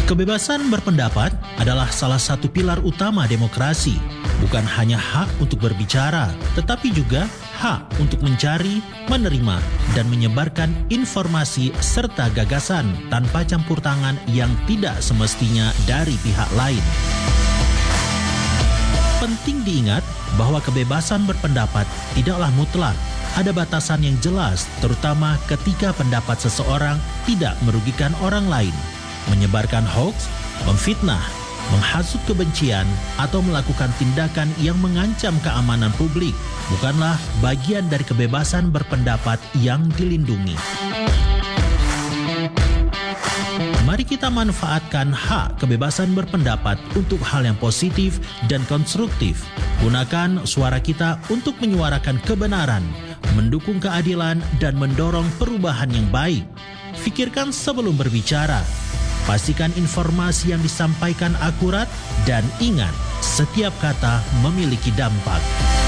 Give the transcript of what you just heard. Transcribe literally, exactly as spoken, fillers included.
Kebebasan berpendapat adalah salah satu pilar utama demokrasi. Bukan hanya hak untuk berbicara, tetapi juga hak untuk mencari, menerima, dan menyebarkan informasi serta gagasan tanpa campur tangan yang tidak semestinya dari pihak lain. Penting diingat bahwa kebebasan berpendapat tidaklah mutlak. Ada batasan yang jelas, terutama ketika pendapat seseorang tidak merugikan orang lain. Menyebarkan hoaks, memfitnah, menghasut kebencian, atau melakukan tindakan yang mengancam keamanan publik bukanlah bagian dari kebebasan berpendapat yang dilindungi. Mari kita manfaatkan hak kebebasan berpendapat untuk hal yang positif dan konstruktif. Gunakan suara kita untuk menyuarakan kebenaran, mendukung keadilan, dan mendorong perubahan yang baik. Pikirkan sebelum berbicara. Pastikan informasi yang disampaikan akurat dan ingat, setiap kata memiliki dampak.